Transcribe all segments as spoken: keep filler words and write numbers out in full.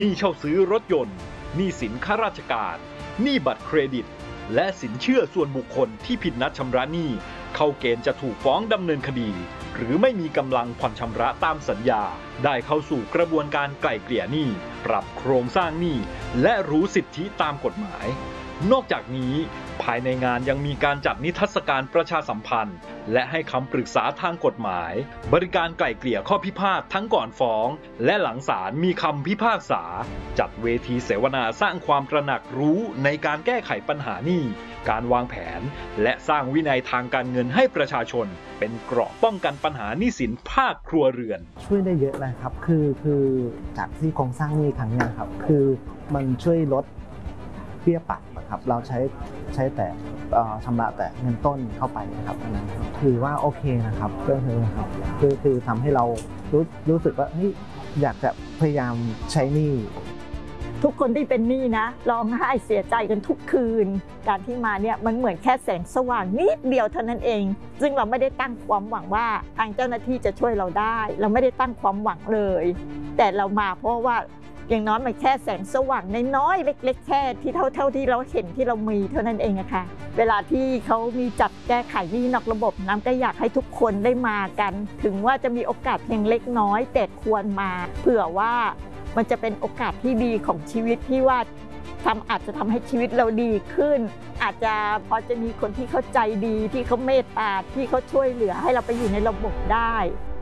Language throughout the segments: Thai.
หนี้เช่าซื้อรถยนต์หนี้สินข้าราชการหนี้บัตรเครดิตและสินเชื่อส่วนบุคคลที่ผิดนัดชำระหนี้เข้าเกณฑ์จะถูกฟ้องดำเนินคดีหรือไม่มีกำลังผ่อนชำระตามสัญญาได้เข้าสู่กระบวนการไกล่เกลี่ยหนี้ปรับโครงสร้างหนี้และรู้สิทธิตามกฎหมายนอกจากนี้ภายในงานยังมีการจัดนิทรรศการประชาสัมพันธ์และให้คำปรึกษาทางกฎหมายบริการไกล่เกลี่ยข้อพิพาททั้งก่อนฟ้องและหลังศาลมีคำพิพากษาจัดเวทีเสวนาสร้างความตระหนักรู้ในการแก้ไขปัญหาหนี้การวางแผนและสร้างวินัยทางการเงินให้ประชาชนเป็นเกราะป้องกันปัญหาหนี้สินภาคครัวเรือนช่วยได้เยอะเลยครับคือคือจากที่โครงสร้างหนี้ครั้งนี้ครับคือมันช่วยลดเบี้ยปรับนะครับเราใช้ใช้แต่ชำระแต่เงินต้นเข้าไปนะครับอันนั้นถือว่าโอเคนะครับก็คือครับคือคือทำให้เรารู้รู้สึกว่าเฮ้ยอยากจะพยายามใช้หนี้ทุกคนที่เป็นหนี้นะร้องไห้เสียใจกันทุกคืนการที่มาเนี่ยมันเหมือนแค่แสงสว่างนิดเดียวเท่านั้นเองซึ่งเราไม่ได้ตั้งความหวังว่าทางเจ้าหน้าที่จะช่วยเราได้เราไม่ได้ตั้งความหวังเลยแต่เรามาเพราะว่าอย่างน้อยมันแค่แสงสว่างน้อยๆเล็กๆแค่ที่เท่าเท่าที่เราเห็นที่เรามีเท่านั้นเองอะค่ะเวลาที่เขามีจัดแก้ไขหนี้นอกระบบน้ำก็อยากให้ทุกคนได้มากันถึงว่าจะมีโอกาสเพียงเล็กน้อยแต่ควรมาเผื่อว่ามันจะเป็นโอกาสที่ดีของชีวิตที่ว่าทำอาจจะทำให้ชีวิตเราดีขึ้นอาจจะพอจะมีคนที่เข้าใจดีที่เขาเมตตาที่เขาช่วยเหลือให้เราไปอยู่ในระบบได้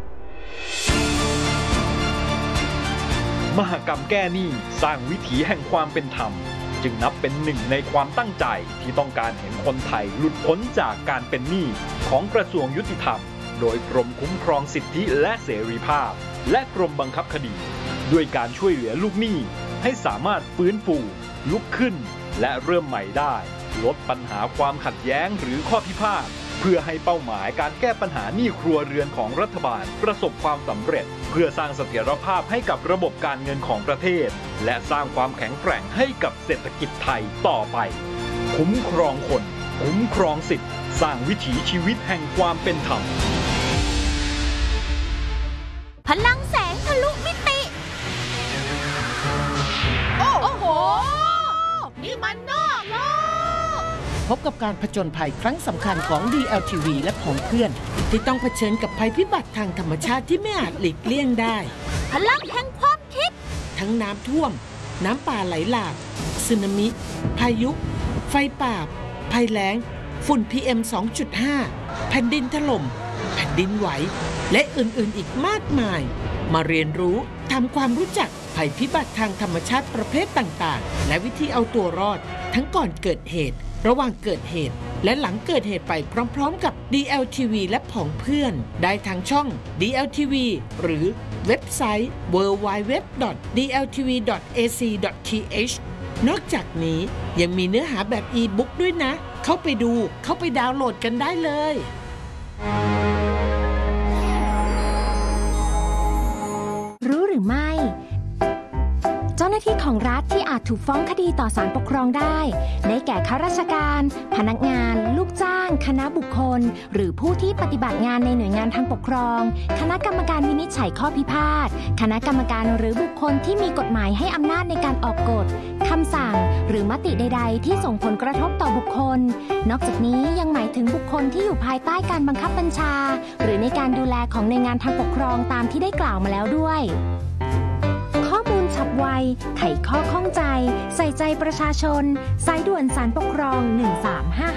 มหกรรมแก้หนี้สร้างวิถีแห่งความเป็นธรรมจึงนับเป็นหนึ่งในความตั้งใจที่ต้องการเห็นคนไทยหลุดพ้นจากการเป็นหนี้ของกระทรวงยุติธรรมโดยกรมคุ้มครองสิทธิและเสรีภาพและกรมบังคับคดีด้วยการช่วยเหลือลูกหนี้ให้สามารถฟื้นฟูลุกขึ้นและเริ่มใหม่ได้ลดปัญหาความขัดแย้งหรือข้อพิพาทเพื่อให้เป้าหมายการแก้ปัญหาหนี้ครัวเรือนของรัฐบาลประสบความสำเร็จเพื่อสร้างเสถียรภาพให้กับระบบการเงินของประเทศและสร้างความแข็งแกร่งให้กับเศรษฐกิจไทยต่อไปคุ้มครองคนคุ้มครองสิทธิ์สร้างวิถีชีวิตแห่งความเป็นธรรมพลังแสงทะลุมิติโอ้โหนี่มันนอกโลกพบกับการผจญภัยครั้งสำคัญของ ดี แอล ที วี และผองเพื่อนที่ต้องเผชิญกับภัยพิบัติทางธรรมชาติที่ไม่อาจหลีกเลี่ยงได้พลังแห่งความคิดทั้งน้ำท่วมน้ำป่าไหลหลากสึนามิพายุไฟป่าภัยแล้งฝุ่น พี เอ็ม สองจุดห้า แผ่นดินถล่มแผ่นดินไหวและอื่นๆอีกมากมายมาเรียนรู้ทำความรู้จักภัยพิบัติทางธรรมชาติประเภทต่างๆและวิธีเอาตัวรอดทั้งก่อนเกิดเหตุระหว่างเกิดเหตุและหลังเกิดเหตุไปพร้อมๆกับ ดี แอล ที วี และผองเพื่อนได้ทางช่อง ดี แอล ที วี หรือเว็บไซต์ ดับเบิลยู ดับเบิลยู ดับเบิลยู ดอท ดี แอล ที วี ดอท เอ ซี ดอท ที เอช นอกจากนี้ยังมีเนื้อหาแบบอีบุ๊กด้วยนะเข้าไปดูเข้าไปดาวน์โหลดกันได้เลยรู้หรือไม่เจ้าหน้าที่ของรัฐที่อาจถูกฟ้องคดีต่อศาลปกครองได้ได้แก่ข้าราชการพนักงานลูกจ้างคณะบุคคลหรือผู้ที่ปฏิบัติงานในหน่วยงานทางปกครองคณะกรรมการวินิจฉัยข้อพิพาทคณะกรรมการหรือบุคคลที่มีกฎหมายให้อำนาจในการออกกฎคำสั่งหรือมติใดๆที่ส่งผลกระทบต่อบุคคลนอกจากนี้ยังหมายถึงบุคคลที่อยู่ภายใต้การบังคับบัญชาหรือในการดูแลของหน่วยงานทางปกครองตามที่ได้กล่าวมาแล้วด้วยข้อมูลฉับไวไขข้อข้องใจใส่ใจประชาชนสายด่วนศาลปกครองหนึ่งสามห้า